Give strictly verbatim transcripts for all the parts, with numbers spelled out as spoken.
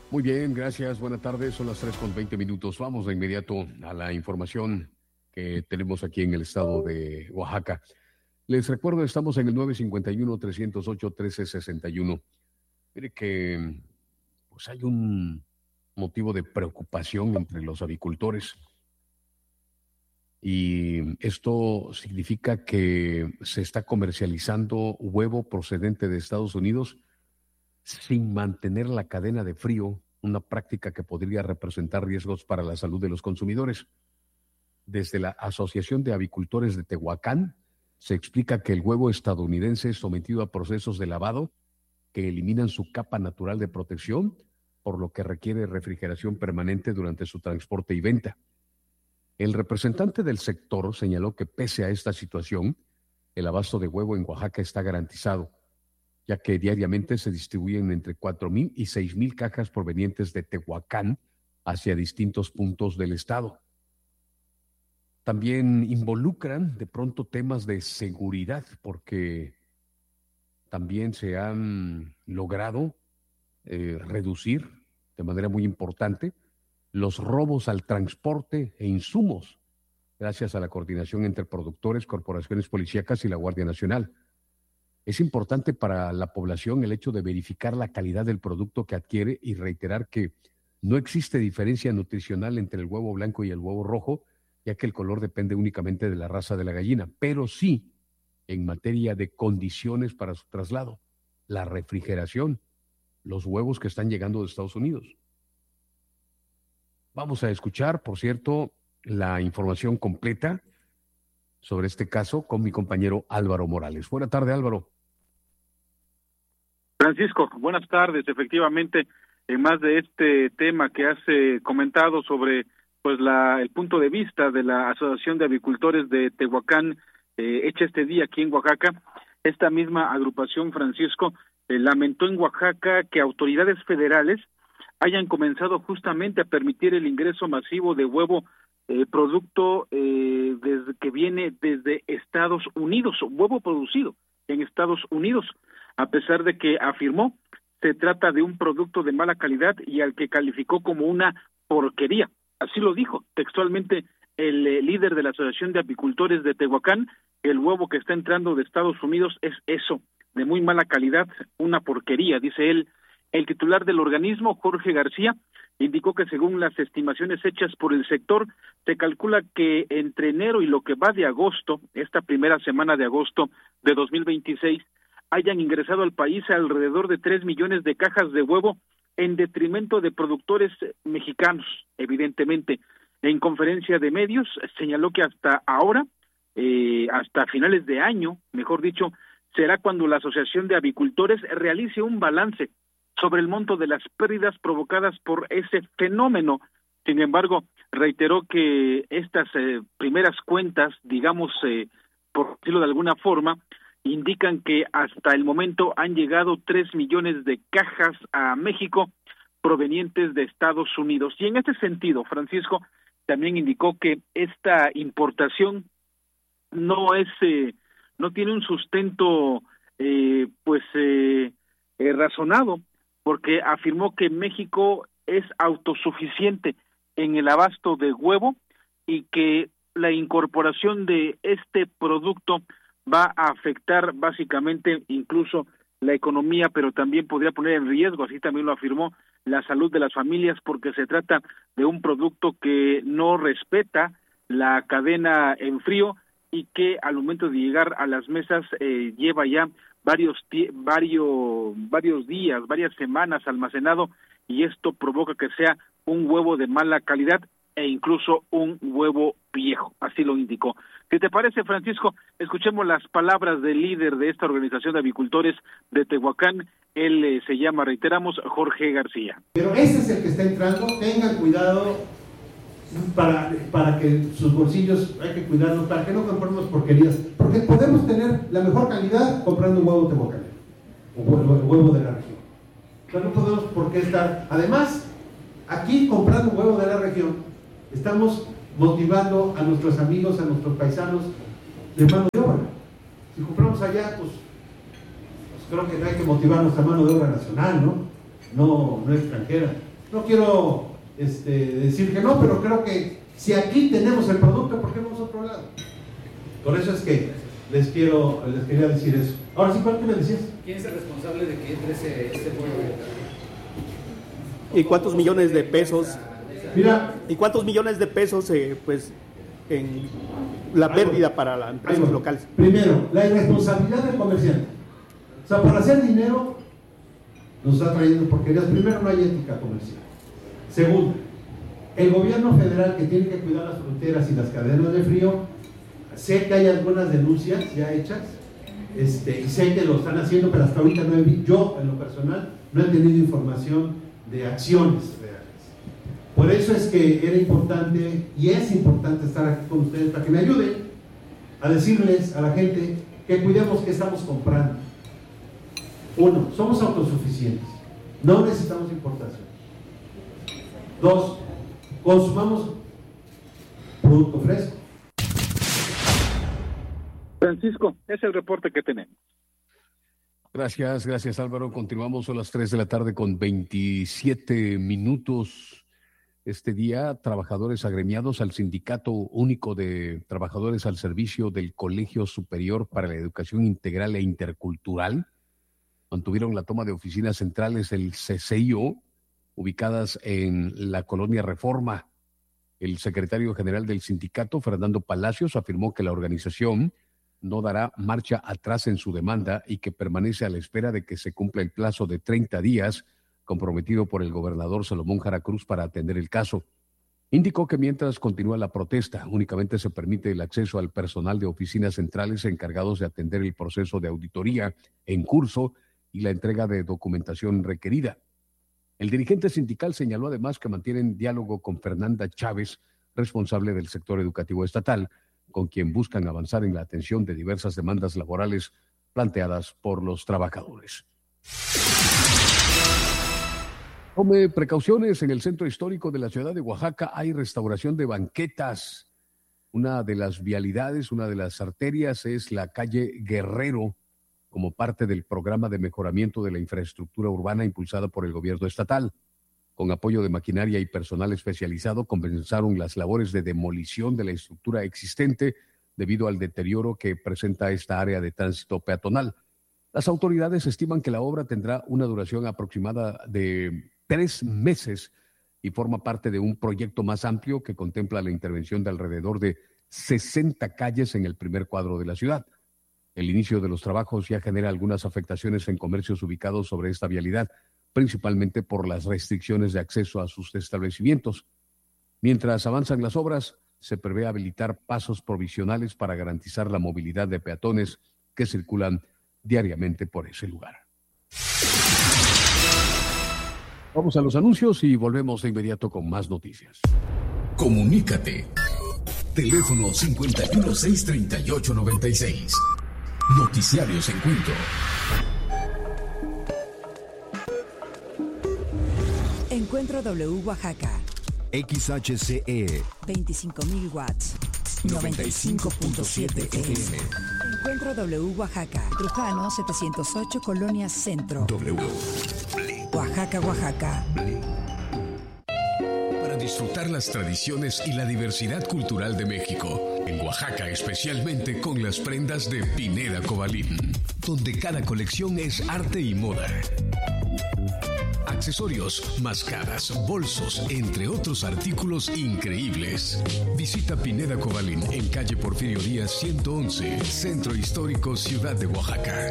Muy bien, gracias. Buenas tardes. Son las tres con veinte minutos. Vamos de inmediato a la información que tenemos aquí en el estado de Oaxaca. Les recuerdo, estamos en el nueve cinco uno, tres cero ocho, uno tres seis uno. Mire que pues hay un motivo de preocupación entre los avicultores y esto significa que se está comercializando huevo procedente de Estados Unidos sin mantener la cadena de frío, una práctica que podría representar riesgos para la salud de los consumidores. Desde la Asociación de Avicultores de Tehuacán se explica que el huevo estadounidense es sometido a procesos de lavado que eliminan su capa natural de protección, por lo que requiere refrigeración permanente durante su transporte y venta. El representante del sector señaló que pese a esta situación, el abasto de huevo en Oaxaca está garantizado, ya que diariamente se distribuyen entre cuatro mil y seis mil cajas provenientes de Tehuacán hacia distintos puntos del estado. También involucran de pronto temas de seguridad, porque también se han logrado eh, reducir de manera muy importante los robos al transporte e insumos, gracias a la coordinación entre productores, corporaciones policíacas y la Guardia Nacional. Es importante para la población el hecho de verificar la calidad del producto que adquiere y reiterar que no existe diferencia nutricional entre el huevo blanco y el huevo rojo, ya que el color depende únicamente de la raza de la gallina, pero sí en materia de condiciones para su traslado, la refrigeración, los huevos que están llegando de Estados Unidos. Vamos a escuchar, por cierto, la información completa sobre este caso con mi compañero Álvaro Morales. Buenas tardes, Álvaro. Francisco, buenas tardes. Efectivamente, en más de este tema que has eh, comentado sobre pues la el punto de vista de la Asociación de Avicultores de Tehuacán, eh, hecha este día aquí en Oaxaca, esta misma agrupación, Francisco, eh, lamentó en Oaxaca que autoridades federales hayan comenzado justamente a permitir el ingreso masivo de huevo eh, producto eh, desde que viene desde Estados Unidos, huevo producido en Estados Unidos, a pesar de que afirmó se trata de un producto de mala calidad y al que calificó como una porquería. Así lo dijo textualmente el eh, líder de la Asociación de Apicultores de Tehuacán. El huevo que está entrando de Estados Unidos es eso, de muy mala calidad, una porquería, dice él. El titular del organismo, Jorge García, indicó que según las estimaciones hechas por el sector, se calcula que entre enero y lo que va de agosto, esta primera semana de agosto de dos mil veintiséis, hayan ingresado al país alrededor de tres millones de cajas de huevo en detrimento de productores mexicanos, evidentemente. En conferencia de medios señaló que hasta ahora, eh, hasta finales de año, mejor dicho, será cuando la Asociación de Avicultores realice un balance sobre el monto de las pérdidas provocadas por ese fenómeno. Sin embargo, reiteró que estas eh, primeras cuentas, digamos, eh, por decirlo de alguna forma, indican que hasta el momento han llegado tres millones de cajas a México provenientes de Estados Unidos. Y en este sentido, Francisco también indicó que esta importación no es, eh, no tiene un sustento, eh, pues, eh, eh, razonado, porque afirmó que México es autosuficiente en el abasto de huevo y que la incorporación de este producto va a afectar básicamente incluso la economía, pero también podría poner en riesgo, así también lo afirmó, la salud de las familias, porque se trata de un producto que no respeta la cadena en frío y que al momento de llegar a las mesas eh, lleva ya varios varios varios días, varias semanas almacenado, y esto provoca que sea un huevo de mala calidad e incluso un huevo viejo, así lo indicó. ¿Qué te parece, Francisco? Escuchemos las palabras del líder de esta organización de avicultores de Tehuacán. Él eh, se llama, reiteramos, Jorge García. Pero ese es el que está entrando, tengan cuidado para, para que sus bolsillos, hay que cuidarlos, para que no compremos porquerías, porque podemos tener la mejor calidad comprando un huevo tehuacanero, o huevo, huevo de la región. O sea, no podemos por qué estar, además, aquí comprando un huevo de la región, estamos motivando a nuestros amigos, a nuestros paisanos de mano de obra. Si compramos allá, pues, pues creo que hay que motivar nuestra mano de obra nacional, ¿no? No, no extranjera. no quiero este, decir que no, pero creo que si aquí tenemos el producto, ¿por qué vamos a otro lado? Por eso es que les quiero, les quería decir eso. Ahora sí, ¿cuál que me decías? ¿Quién es el responsable de que entre ese, este pueblo? ¿Y cuántos millones de pesos? Mira, ¿Y cuántos millones de pesos, eh, pues, en la pérdida para las empresas locales? Primero, la irresponsabilidad del comerciante. O sea, por hacer dinero nos está trayendo porquerías. Primero, no hay ética comercial. Segundo, el gobierno federal, que tiene que cuidar las fronteras y las cadenas de frío, sé que hay algunas denuncias ya hechas, este, y sé que lo están haciendo, pero hasta ahorita no he visto, yo en lo personal, no he tenido información de acciones reales. Por eso es que era importante, y es importante estar aquí con ustedes para que me ayuden a decirles a la gente que cuidemos qué estamos comprando. Uno, somos autosuficientes, no necesitamos importación. Dos, consumamos producto fresco. Francisco, es el reporte que tenemos. Gracias, gracias Álvaro. Continuamos a las tres de la tarde con veintisiete minutos. Este día, trabajadores agremiados al Sindicato Único de Trabajadores al Servicio del Colegio Superior para la Educación Integral e Intercultural mantuvieron la toma de oficinas centrales del C C I O, ubicadas en la colonia Reforma. El secretario general del sindicato, Fernando Palacios, afirmó que la organización no dará marcha atrás en su demanda y que permanece a la espera de que se cumpla el plazo de treinta días comprometido por el gobernador Salomón Jara Cruz para atender el caso. Indicó que mientras continúa la protesta, únicamente se permite el acceso al personal de oficinas centrales encargados de atender el proceso de auditoría en curso y la entrega de documentación requerida. El dirigente sindical señaló además que mantienen diálogo con Fernanda Chávez, responsable del sector educativo estatal, con quien buscan avanzar en la atención de diversas demandas laborales planteadas por los trabajadores. Tome precauciones. En el centro histórico de la ciudad de Oaxaca hay restauración de banquetas. Una de las vialidades, una de las arterias es la calle Guerrero, como parte del programa de mejoramiento de la infraestructura urbana impulsada por el gobierno estatal. Con apoyo de maquinaria y personal especializado, comenzaron las labores de demolición de la estructura existente debido al deterioro que presenta esta área de tránsito peatonal. Las autoridades estiman que la obra tendrá una duración aproximada de tres meses y forma parte de un proyecto más amplio que contempla la intervención de alrededor de sesenta calles en el primer cuadro de la ciudad. El inicio de los trabajos ya genera algunas afectaciones en comercios ubicados sobre esta vialidad, principalmente por las restricciones de acceso a sus establecimientos. Mientras avanzan las obras, se prevé habilitar pasos provisionales para garantizar la movilidad de peatones que circulan diariamente por ese lugar. Vamos a los anuncios y volvemos de inmediato con más noticias. Comunícate. Teléfono cincuenta y uno, seiscientos treinta y ocho, noventa y seis. Noticiarios Encuentro. Encuentro W Oaxaca. X H C E. veinticinco mil watts. noventa y cinco punto siete F M. Encuentro W Oaxaca. Trujano setecientos ocho, Colonia Centro. W. Oaxaca, Oaxaca. Para disfrutar las tradiciones y la diversidad cultural de México, en Oaxaca especialmente con las prendas de Pineda Cobalín, donde cada colección es arte y moda. Accesorios, máscaras, bolsos, entre otros artículos increíbles. Visita Pineda Cobalín en calle Porfirio Díaz ciento once, Centro Histórico, Ciudad de Oaxaca.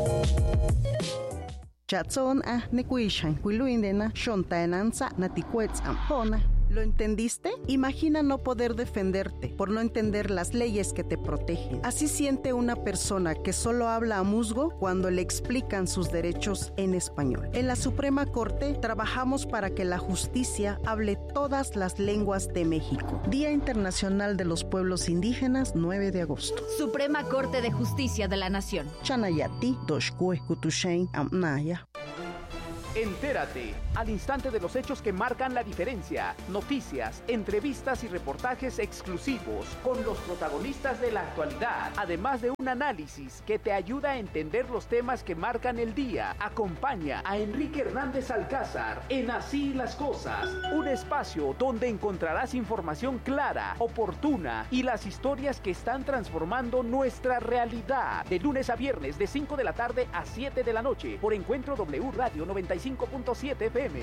Chatson ah nekuishan kuiluindena shontaenanza naticuetz ampona. ¿Lo entendiste? Imagina no poder defenderte por no entender las leyes que te protegen. Así siente una persona que solo habla a musgo cuando le explican sus derechos en español. En la Suprema Corte trabajamos para que la justicia hable todas las lenguas de México. Día Internacional de los Pueblos Indígenas, nueve de agosto. Suprema Corte de Justicia de la Nación. Chanayati, Doshkue, Kutushain, Amnaya. Entérate al instante de los hechos que marcan la diferencia. Noticias, entrevistas y reportajes exclusivos con los protagonistas de la actualidad, además de un análisis que te ayuda a entender los temas que marcan el día. Acompaña a Enrique Hernández Alcázar en Así las Cosas, un espacio donde encontrarás información clara, oportuna y las historias que están transformando nuestra realidad. De lunes a viernes de cinco de la tarde a siete de la noche por Encuentro W Radio noventa y cinco punto siete F M.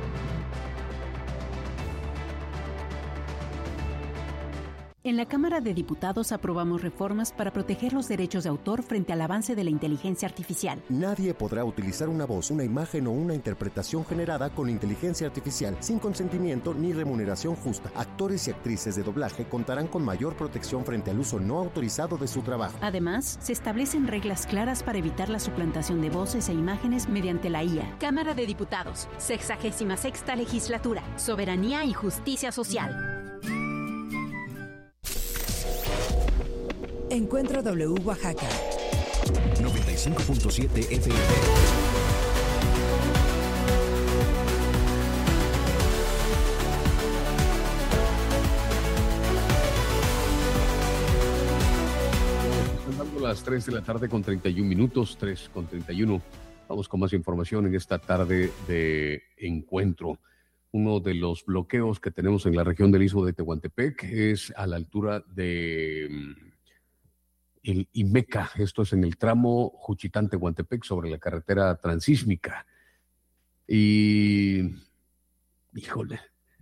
En la Cámara de Diputados aprobamos reformas para proteger los derechos de autor frente al avance de la inteligencia artificial. Nadie podrá utilizar una voz, una imagen o una interpretación generada con inteligencia artificial sin consentimiento ni remuneración justa. Actores y actrices de doblaje contarán con mayor protección frente al uso no autorizado de su trabajo. Además, se establecen reglas claras para evitar la suplantación de voces e imágenes mediante la I A. Cámara de Diputados, sexagésima sexta legislatura, soberanía y justicia social. Encuentro W Oaxaca noventa y cinco punto siete F M. Están dando las tres de la tarde con treinta y un minutos, tres con treinta y uno. Vamos con más información en esta tarde de encuentro. Uno de los bloqueos que tenemos en la región del Istmo de Tehuantepec es a la altura de el Imeca. Esto es en el tramo Juchitán-Tehuantepec sobre la carretera transísmica. Y, híjole,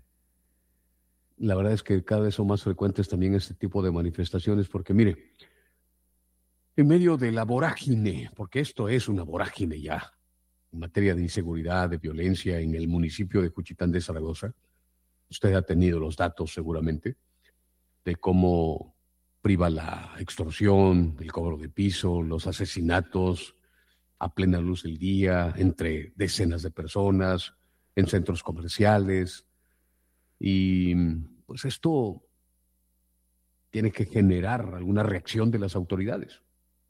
la verdad es que cada vez son más frecuentes también este tipo de manifestaciones porque, mire, en medio de la vorágine, porque esto es una vorágine ya, en materia de inseguridad, de violencia en el municipio de Juchitán de Zaragoza, usted ha tenido los datos seguramente de cómo priva la extorsión, el cobro de piso, los asesinatos a plena luz del día, entre decenas de personas, en centros comerciales. Y pues esto tiene que generar alguna reacción de las autoridades.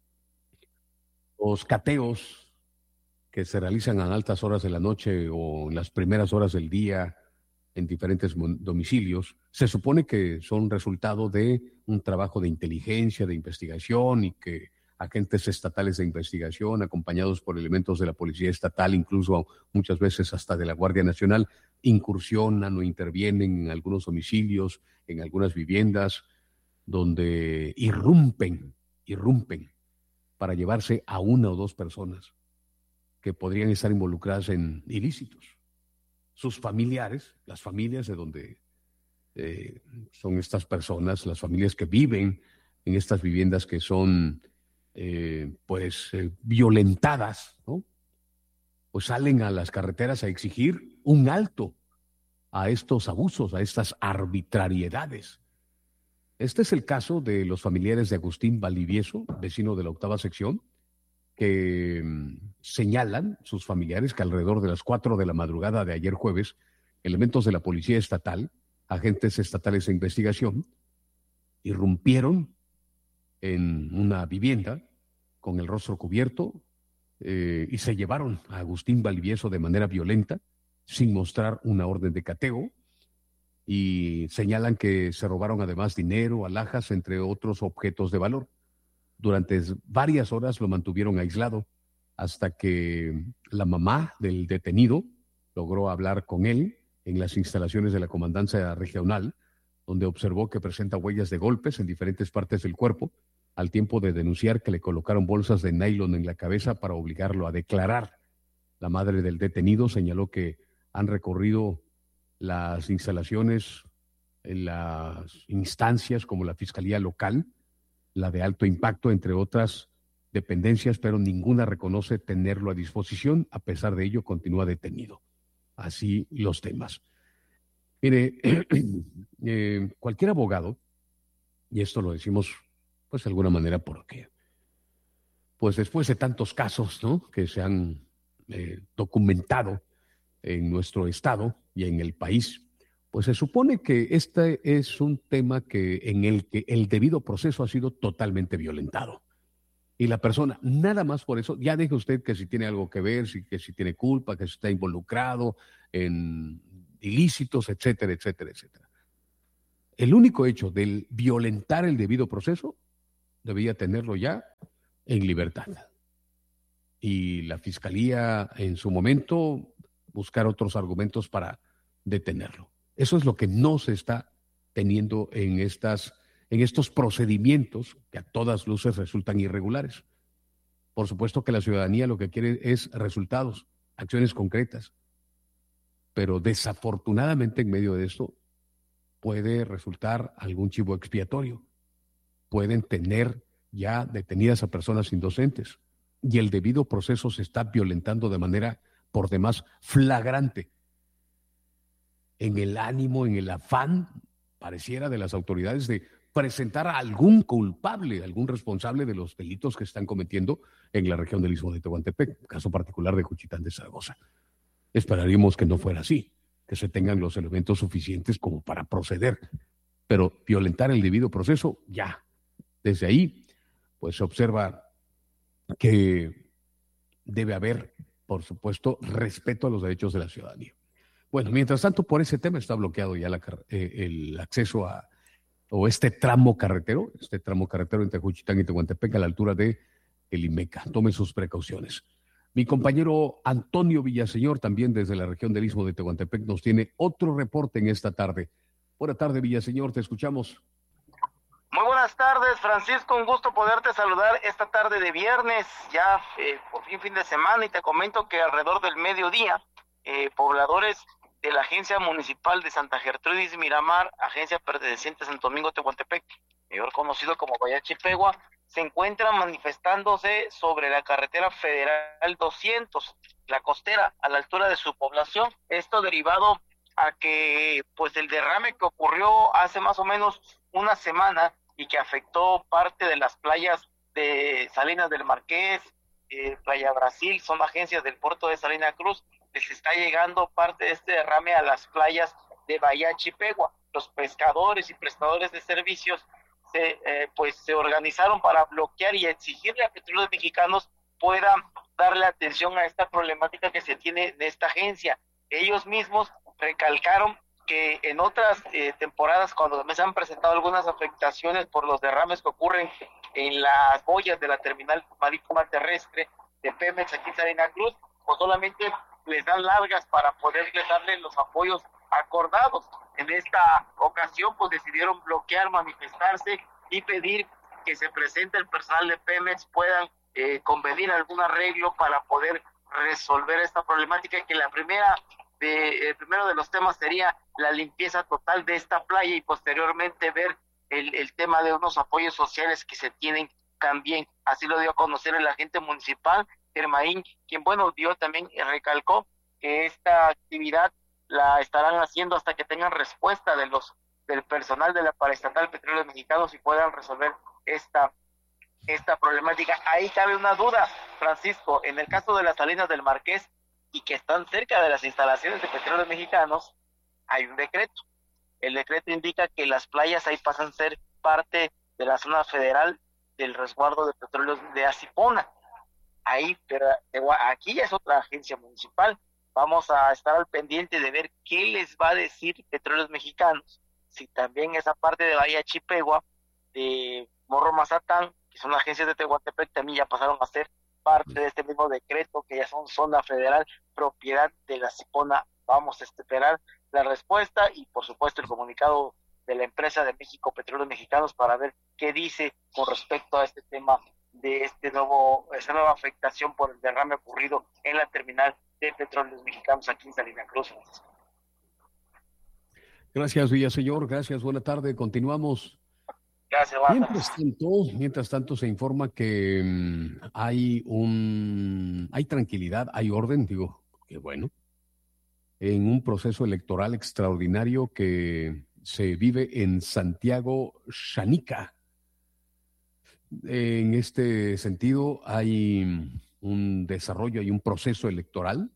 Los cateos que se realizan a altas horas de la noche o en las primeras horas del día en diferentes domicilios, se supone que son resultado de un trabajo de inteligencia, de investigación, y que agentes estatales de investigación, acompañados por elementos de la Policía Estatal, incluso muchas veces hasta de la Guardia Nacional, incursionan o intervienen en algunos domicilios, en algunas viviendas, donde irrumpen, irrumpen para llevarse a una o dos personas que podrían estar involucradas en ilícitos. Sus familiares, las familias de donde eh, son estas personas, las familias que viven en estas viviendas que son eh, pues eh, violentadas, ¿no? Pues salen a las carreteras a exigir un alto a estos abusos, a estas arbitrariedades. Este es el caso de los familiares de Agustín Valdivieso, vecino de la octava sección, que señalan sus familiares que alrededor de las cuatro de la madrugada de ayer jueves, elementos de la Policía Estatal, agentes estatales de investigación, irrumpieron en una vivienda con el rostro cubierto eh, y se llevaron a Agustín Valdivieso de manera violenta, sin mostrar una orden de cateo, y señalan que se robaron además dinero, alhajas, entre otros objetos de valor. Durante varias horas lo mantuvieron aislado hasta que la mamá del detenido logró hablar con él en las instalaciones de la Comandancia Regional, donde observó que presenta huellas de golpes en diferentes partes del cuerpo, al tiempo de denunciar que le colocaron bolsas de nylon en la cabeza para obligarlo a declarar. La madre del detenido señaló que han recorrido las instalaciones en las instancias como la Fiscalía Local, la de alto impacto, entre otras dependencias, pero ninguna reconoce tenerlo a disposición. A pesar de ello, continúa detenido. Así los temas. Mire, eh, cualquier abogado, y esto lo decimos pues de alguna manera porque, pues después de tantos casos, ¿no?, que se han eh, documentado en nuestro estado y en el país, pues se supone que este es un tema que en el que el debido proceso ha sido totalmente violentado. y la persona, nada más por eso, ya deje usted que si tiene algo que ver, si, que si tiene culpa, que si está involucrado en ilícitos, etcétera, etcétera, etcétera. El único hecho de violentar el debido proceso debía tenerlo ya en libertad. Y la Fiscalía en su momento buscar otros argumentos para detenerlo. Eso es lo que no se está teniendo en estas en estos procedimientos que a todas luces resultan irregulares. Por supuesto que la ciudadanía lo que quiere es resultados, acciones concretas, pero desafortunadamente en medio de esto puede resultar algún chivo expiatorio. Pueden tener ya detenidas a personas inocentes y el debido proceso se está violentando de manera por demás flagrante en el ánimo, en el afán, pareciera, de las autoridades de presentar a algún culpable, algún responsable de los delitos que están cometiendo en la región del Istmo de Tehuantepec, caso particular de Juchitán de Zaragoza. Esperaríamos que no fuera así, que se tengan los elementos suficientes como para proceder, pero violentar el debido proceso, ya. Desde ahí, pues se observa que debe haber, por supuesto, respeto a los derechos de la ciudadanía. Bueno, mientras tanto, por ese tema está bloqueado ya la, eh, el acceso a o este tramo carretero, este tramo carretero entre Juchitán y Tehuantepec a la altura de el Imeca. Tome sus precauciones. Mi compañero Antonio Villaseñor, también desde la región del Istmo de Tehuantepec, nos tiene otro reporte en esta tarde. Buenas tardes, Villaseñor, te escuchamos. Muy buenas tardes, Francisco, un gusto poderte saludar esta tarde de viernes, ya eh, por fin fin de semana, y te comento que alrededor del mediodía, eh, pobladores de la Agencia Municipal de Santa Gertrudis Miramar, agencia perteneciente a Santo Domingo Tehuantepec, mejor conocido como Guayachipegua, se encuentran manifestándose sobre la carretera federal doscientos, la costera, a la altura de su población. Esto derivado a que pues el derrame que ocurrió hace más o menos una semana y que afectó parte de las playas de Salinas del Marqués, eh, Playa Brasil, son agencias del puerto de Salina Cruz. Les está llegando parte de este derrame a las playas de Guayachipegua. Los pescadores y prestadores de servicios se, eh, pues se organizaron para bloquear y exigirle a Petróleos Mexicanos puedan darle atención a esta problemática que se tiene de esta agencia. Ellos mismos recalcaron que en otras eh, temporadas, cuando me se han presentado algunas afectaciones por los derrames que ocurren en las boyas de la terminal marítima terrestre de Pemex aquí en Salina Cruz, pues solamente les dan largas para poderles darle los apoyos acordados. En esta ocasión, pues decidieron bloquear, manifestarse y pedir que se presente el personal de Pemex, puedan eh, convenir algún arreglo para poder resolver esta problemática, y que la primera de, el primero de los temas sería la limpieza total de esta playa y posteriormente ver el, el tema de unos apoyos sociales que se tienen también. Así lo dio a conocer el agente municipal, Germaín, quien, bueno, dio también, recalcó que esta actividad la estarán haciendo hasta que tengan respuesta de los del personal de la Paraestatal Petróleos Mexicanos y puedan resolver esta esta problemática. Ahí cabe una duda, Francisco, en el caso de las Salinas del Marqués y que están cerca de las instalaciones de Petróleos Mexicanos, hay un decreto. El decreto indica que las playas ahí pasan a ser parte de la zona federal del resguardo de petróleos de Asipona. Ahí, pero aquí ya es otra agencia municipal. Vamos a estar al pendiente de ver qué les va a decir Petróleos Mexicanos, si también esa parte de Guayachipegua, de Morro Mazatán, que son agencias de Tehuantepec, también ya pasaron a ser parte de este mismo decreto, que ya son zona federal, propiedad de la Asipona. Vamos a esperar la respuesta y, por supuesto, el comunicado de la empresa de México Petróleos Mexicanos para ver qué dice con respecto a este tema de este nuevo, esta nueva afectación por el derrame ocurrido en la terminal de Petróleos Mexicanos aquí en Salina Cruz. Gracias, Villaseñor. Gracias, buena tarde. Continuamos. Gracias, mientras tanto, mientras tanto se informa que um, hay un hay tranquilidad, hay orden, digo, que bueno, en un proceso electoral extraordinario que se vive en Santiago Xanica. En este sentido, hay un desarrollo, hay un proceso electoral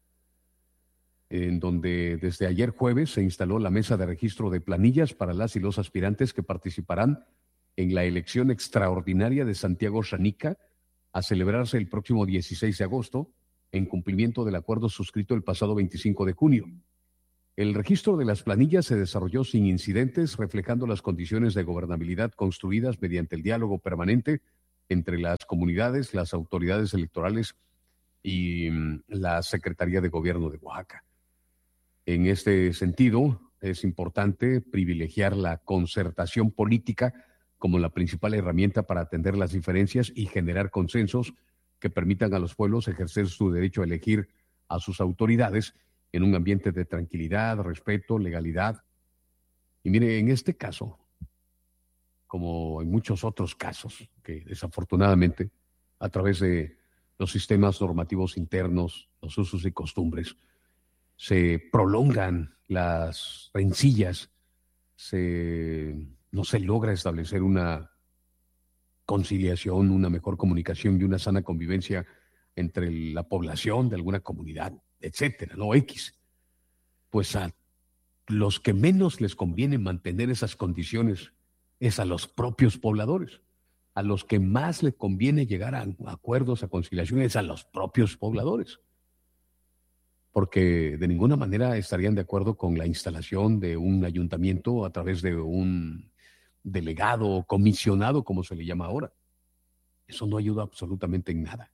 en donde desde ayer jueves se instaló la mesa de registro de planillas para las y los aspirantes que participarán en la elección extraordinaria de Santiago Xanica a celebrarse el próximo dieciséis de agosto, en cumplimiento del acuerdo suscrito el pasado veinticinco de junio. El registro de las planillas se desarrolló sin incidentes, reflejando las condiciones de gobernabilidad construidas mediante el diálogo permanente entre las comunidades, las autoridades electorales y la Secretaría de Gobierno de Oaxaca. En este sentido, es importante privilegiar la concertación política como la principal herramienta para atender las diferencias y generar consensos que permitan a los pueblos ejercer su derecho a elegir a sus autoridades en un ambiente de tranquilidad, respeto, legalidad. Y mire, en este caso, como en muchos otros casos, que desafortunadamente, a través de los sistemas normativos internos, los usos y costumbres, se prolongan las rencillas, se, no se logra establecer una conciliación, una mejor comunicación y una sana convivencia entre la población de alguna comunidad, etcétera, no X. Pues a los que menos les conviene mantener esas condiciones es a los propios pobladores. A los que más les conviene llegar a acuerdos, a conciliación, es a los propios pobladores. Porque de ninguna manera estarían de acuerdo con la instalación de un ayuntamiento a través de un delegado o comisionado, como se le llama ahora. Eso no ayuda absolutamente en nada.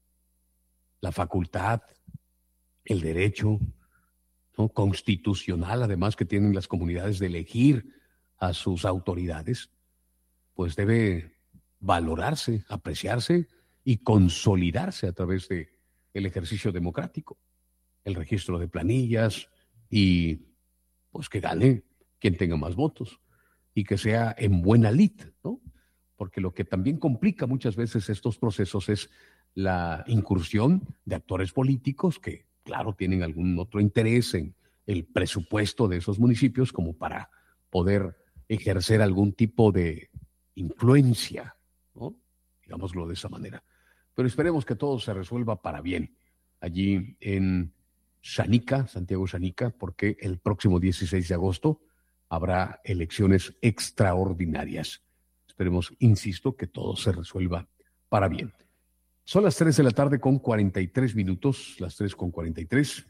La facultad, el derecho, ¿no?, constitucional, además, que tienen las comunidades de elegir a sus autoridades, pues debe valorarse, apreciarse y consolidarse a través de el ejercicio democrático, el registro de planillas y pues que gane quien tenga más votos y que sea en buena lid, ¿no? Porque lo que también complica muchas veces estos procesos es la incursión de actores políticos que, claro, tienen algún otro interés en el presupuesto de esos municipios como para poder ejercer algún tipo de influencia, ¿no? Digámoslo de esa manera. Pero esperemos que todo se resuelva para bien allí en Xanica, Santiago Xanica, porque el próximo dieciséis de agosto habrá elecciones extraordinarias. Esperemos, insisto, que todo se resuelva para bien. Son las tres de la tarde con cuarenta y tres minutos, las tres con cuarenta y tres.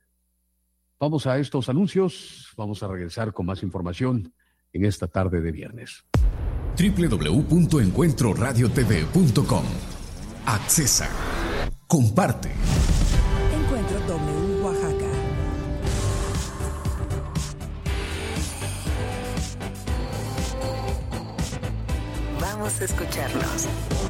Vamos a estos anuncios, vamos a regresar con más información en esta tarde de viernes. doble u doble u doble u punto encuentro radio t v punto com. Accesa. Comparte. Encuentro W Oaxaca. Vamos a escucharnos.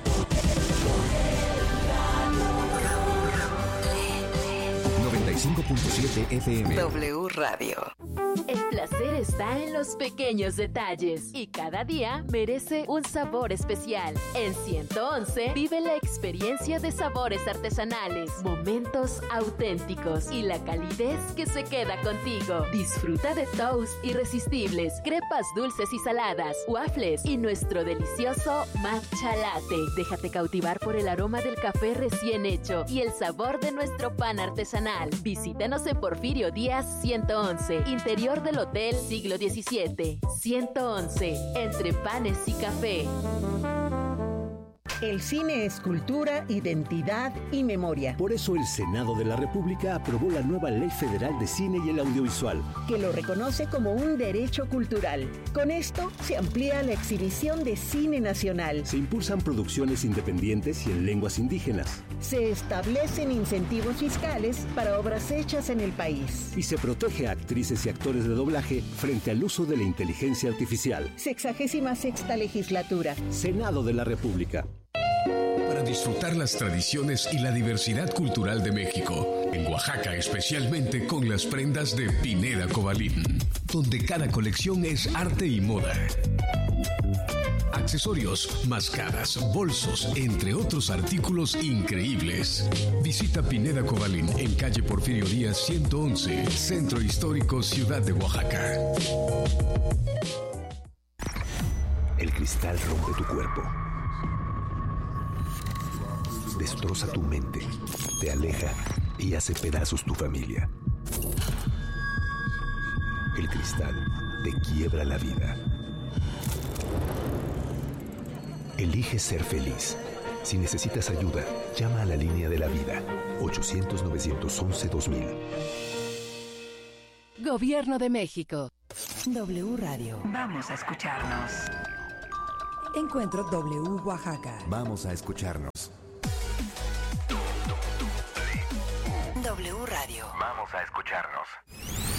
noventa y cinco punto siete F M. W Radio. El placer está en los pequeños detalles y cada día merece un sabor especial. En ciento once vive la experiencia de sabores artesanales, momentos auténticos y la calidez que se queda contigo. Disfruta de toast irresistibles, crepas dulces y saladas, waffles y nuestro delicioso matcha latte. Déjate cautivar por el aroma del café recién hecho y el sabor de nuestro pan artesanal. Visítanos en Porfirio Díaz ciento once, interior del Hotel Siglo diecisiete. ciento once, entre panes y café. El cine es cultura, identidad y memoria. Por eso el Senado de la República aprobó la nueva Ley Federal de Cine y el Audiovisual, que lo reconoce como un derecho cultural. Con esto se amplía la exhibición de cine nacional. Se impulsan producciones independientes y en lenguas indígenas. Se establecen incentivos fiscales para obras hechas en el país. Y se protege a actrices y actores de doblaje frente al uso de la inteligencia artificial. Sexagésima sexta legislatura. Senado de la República. Para disfrutar las tradiciones y la diversidad cultural de México, en Oaxaca especialmente con las prendas de Pineda Cobalín, donde cada colección es arte y moda. Accesorios, máscaras, bolsos, entre otros artículos increíbles. Visita Pineda Cobalín en calle Porfirio Díaz ciento once, Centro Histórico, Ciudad de Oaxaca. El cristal rompe tu cuerpo. Destroza tu mente, te aleja y hace pedazos tu familia. El cristal te quiebra la vida. Elige ser feliz. Si necesitas ayuda, llama a la línea de la vida, ochocientos, novecientos once, dos mil. Gobierno de México. W Radio. Vamos a escucharnos. Encuentro W Oaxaca. Vamos a escucharnos. W Radio. Vamos a escucharnos.